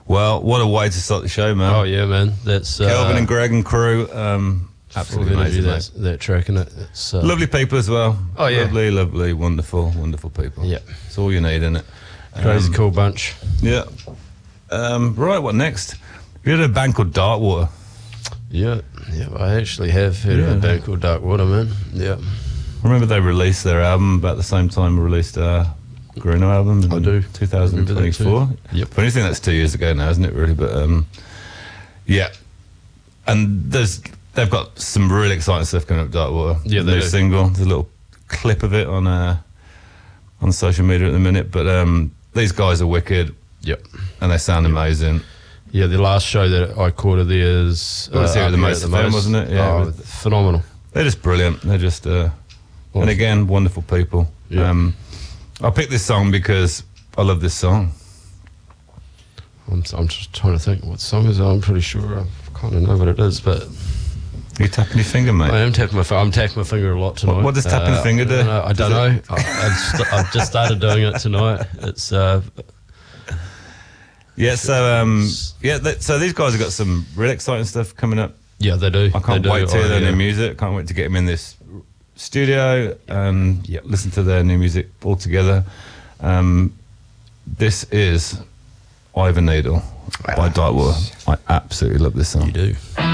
Well, what a way to start the show, man. Oh yeah, man. That's Kelvin and Greg and crew. Absolutely amazing, that track, and it's lovely people as well. Oh yeah, lovely, wonderful people. Yeah, it's all you need, isn't it? Crazy cool bunch. Yeah. Right, what next? You had a band called Darkwater. Yeah, I actually have heard of a band called Darkwater, man. Yeah. I remember they released their album about the same time we released our Gruno album in 2024. Yep. Funny thing, that's 2 years ago now, isn't it, really? But, yeah. And they've got some really exciting stuff coming up, Darkwater. Yeah, they new do. single. There's a little clip of it on social media at the minute. But these guys are wicked. Yep. And they sound amazing. Yeah, the last show that I caught of theirs was here at the Most FM, wasn't it? Yeah, phenomenal. They're just brilliant. They're just, awesome. And again, wonderful people. Yeah. I picked this song because I love this song. I'm just trying to think what song is it. I'm pretty sure I kind of know what it is, but... Are you tapping your finger, mate? I am tapping my finger. I'm tapping my finger a lot tonight. What does tapping your finger do? I don't know. I've just started doing it tonight. It's... Yeah, so so these guys have got some really exciting stuff coming up. Yeah, they do. I can't wait to hear their new music. Can't wait to get them in this studio and listen to their new music all together. This is Ivan Needle by Darkwater. I absolutely love this song. You do.